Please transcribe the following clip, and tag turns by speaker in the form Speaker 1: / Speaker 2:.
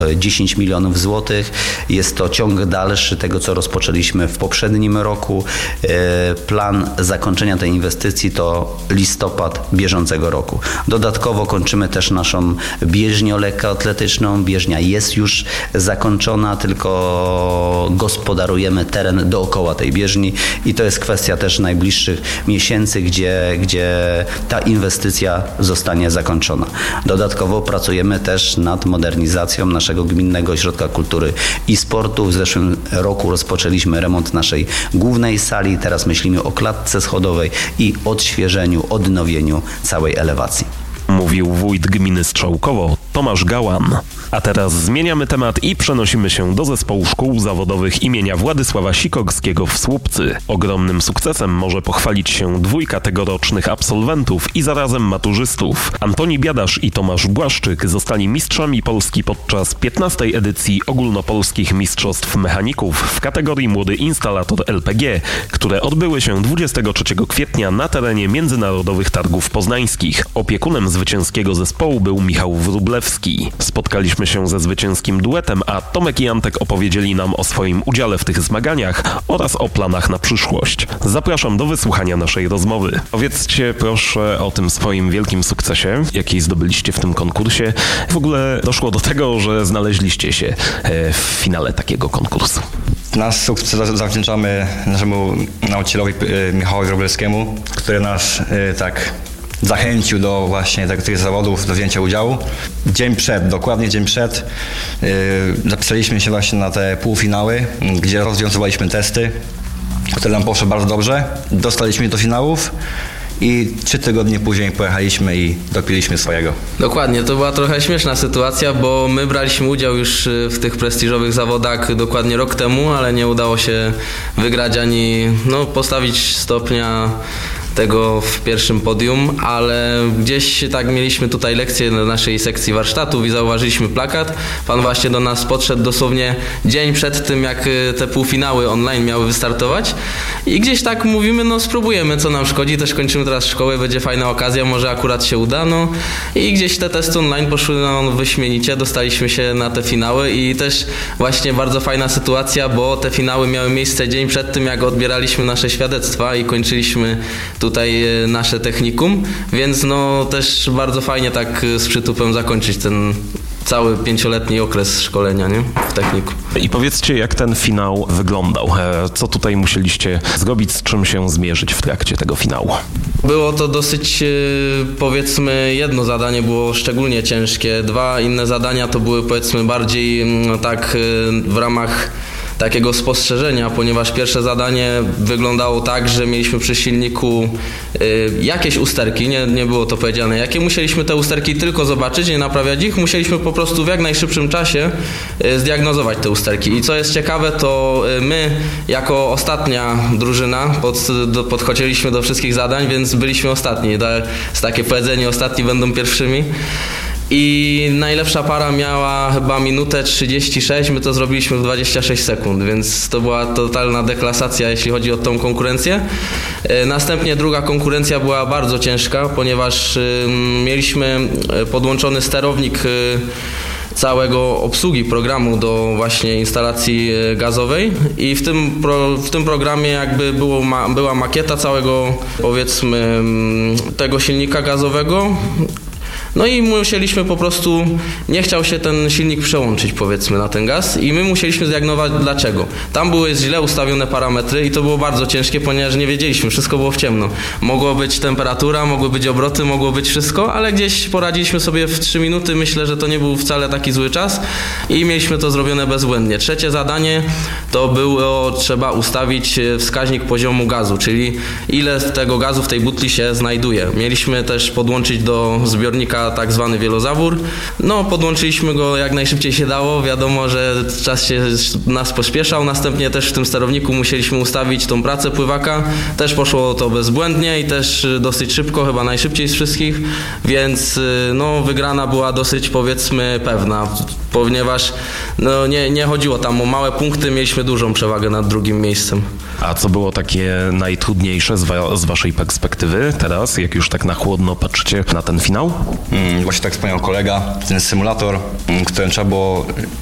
Speaker 1: 10 milionów złotych. Jest to ciąg dalszy tego, co rozpoczęliśmy w poprzednim roku. Plan zakończenia tej inwestycji to listopad bieżącego roku. Dodatkowo kończymy też naszą bieżnię lekkoatletyczną. Bieżnia jest już zakończona, tylko gospodarujemy teren dookoła tej bieżni i to jest kwestia też najbliższych miesięcy, gdzie ta inwestycja zostanie zakończona. Dodatkowo pracujemy też nad modernizacją naszego Gminnego Ośrodka Kultury i Sportu. W zeszłym roku rozpoczęliśmy remont naszej głównej sali. Teraz myślimy o klatce schodowej i odświeżeniu, odnowieniu całej elewacji.
Speaker 2: Mówił wójt gminy Strzałkowo Tomasz Gałan. A teraz zmieniamy temat i przenosimy się do zespołu szkół zawodowych imienia Władysława Sikorskiego w Słupcy. Ogromnym sukcesem może pochwalić się dwójka tegorocznych absolwentów i zarazem maturzystów. Antoni Biadasz i Tomasz Błaszczyk zostali mistrzami Polski podczas 15. edycji ogólnopolskich mistrzostw mechaników w kategorii Młody Instalator LPG, które odbyły się 23 kwietnia na terenie Międzynarodowych Targów Poznańskich. Opiekunem zwycięskiego zespołu był Michał Wróblewski. Spotkaliśmy się ze zwycięskim duetem, a Tomek i Antek opowiedzieli nam o swoim udziale w tych zmaganiach oraz o planach na przyszłość. Zapraszam do wysłuchania naszej rozmowy. Powiedzcie proszę o tym swoim wielkim sukcesie, jaki zdobyliście w tym konkursie. W ogóle doszło do tego, że znaleźliście się w finale takiego konkursu.
Speaker 3: Nasz sukces zawdzięczamy naszemu nauczycielowi Michałowi Wróblewskiemu, który nas zachęcił do właśnie tych zawodów, do wzięcia udziału. Dokładnie dzień przed, zapisaliśmy się właśnie na te półfinały, gdzie rozwiązywaliśmy testy, które nam poszły bardzo dobrze. Dostaliśmy do finałów i 3 tygodnie później pojechaliśmy i dopiliśmy swojego.
Speaker 4: Dokładnie, to była trochę śmieszna sytuacja, bo my braliśmy udział już w tych prestiżowych zawodach dokładnie rok temu, ale nie udało się wygrać ani postawić stopnia tego w pierwszym podium, ale gdzieś tak mieliśmy tutaj lekcję na naszej sekcji warsztatów i zauważyliśmy plakat. Pan właśnie do nas podszedł dosłownie dzień przed tym, jak te półfinały online miały wystartować i gdzieś tak mówimy, spróbujemy, co nam szkodzi, też kończymy teraz szkołę, będzie fajna okazja, może akurat się uda, i gdzieś te testy online poszły wyśmienicie, dostaliśmy się na te finały i też właśnie bardzo fajna sytuacja, bo te finały miały miejsce dzień przed tym, jak odbieraliśmy nasze świadectwa i kończyliśmy tutaj nasze technikum, więc też bardzo fajnie tak z przytupem zakończyć ten cały 5-letni okres szkolenia, nie? W technikum.
Speaker 2: I powiedzcie, jak ten finał wyglądał? Co tutaj musieliście zrobić, z czym się zmierzyć w trakcie tego finału?
Speaker 4: Było to dosyć, powiedzmy, jedno zadanie było szczególnie ciężkie, 2 inne zadania to były, powiedzmy, bardziej w ramach takiego spostrzeżenia, ponieważ pierwsze zadanie wyglądało tak, że mieliśmy przy silniku jakieś usterki, nie było to powiedziane jakie, musieliśmy te usterki tylko zobaczyć, nie naprawiać ich, musieliśmy po prostu w jak najszybszym czasie zdiagnozować te usterki. I co jest ciekawe, to my jako ostatnia drużyna podchodziliśmy do wszystkich zadań, więc byliśmy ostatni. Jest takie powiedzenie, ostatni będą pierwszymi. I najlepsza para miała chyba minutę 36, my to zrobiliśmy w 26 sekund, więc to była totalna deklasacja, jeśli chodzi o tą konkurencję. Następnie druga konkurencja była bardzo ciężka, ponieważ mieliśmy podłączony sterownik całego obsługi programu do właśnie instalacji gazowej i w tym programie jakby była makieta całego, powiedzmy, tego silnika gazowego. I musieliśmy po prostu, nie chciał się ten silnik przełączyć, powiedzmy, na ten gaz i my musieliśmy zdiagnozować dlaczego. Tam były źle ustawione parametry i to było bardzo ciężkie, ponieważ nie wiedzieliśmy, wszystko było w ciemno. Mogło być temperatura, mogły być obroty, mogło być wszystko, ale gdzieś poradziliśmy sobie w 3 minuty, myślę, że to nie był wcale taki zły czas i mieliśmy to zrobione bezbłędnie. Trzecie zadanie to było, trzeba ustawić wskaźnik poziomu gazu, czyli ile tego gazu w tej butli się znajduje. Mieliśmy też podłączyć do zbiornika tak zwany wielozawór. Podłączyliśmy go jak najszybciej się dało. Wiadomo, że czas się nas pośpieszał. Następnie też w tym sterowniku musieliśmy ustawić tą pracę pływaka. Też poszło to bezbłędnie i też dosyć szybko, chyba najszybciej z wszystkich, więc wygrana była dosyć, powiedzmy, pewna, ponieważ nie chodziło tam o małe punkty, mieliśmy dużą przewagę nad drugim miejscem.
Speaker 2: A co było takie najtrudniejsze z waszej perspektywy teraz, jak już tak na chłodno patrzycie na ten finał?
Speaker 3: Właśnie tak wspomniał kolega, ten symulator, którym trzeba było